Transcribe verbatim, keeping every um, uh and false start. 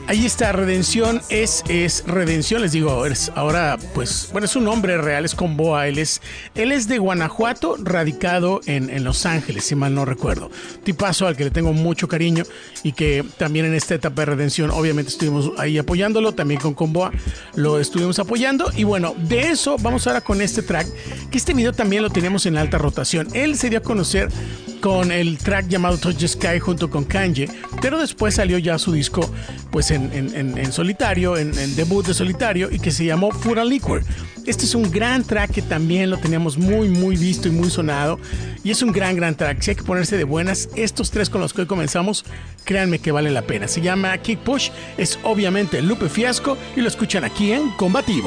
Ahí está, Redención es, es Redención, les digo, es ahora, pues, bueno, es un nombre real, es Comboa, él es, él es de Guanajuato, radicado en, en Los Ángeles, si mal no recuerdo. Tipazo al que le tengo mucho cariño y que también en esta etapa de Redención, obviamente estuvimos ahí apoyándolo, también con Comboa lo estuvimos apoyando. Y bueno, de eso vamos ahora con este track, que este video también lo tenemos en alta rotación. Él se dio a conocer con el track llamado Touch the Sky junto con Kanye, pero después salió ya su disco pues en, en, en, en solitario, en, en debut de solitario, y que se llamó Food and Liquor. Este es un gran track que también lo teníamos muy muy visto y muy sonado, y es un gran gran track. Si hay que ponerse de buenas, estos tres con los que hoy comenzamos, créanme que vale la pena. Se llama Kick Push, es obviamente Lupe Fiasco y lo escuchan aquí en Combativo.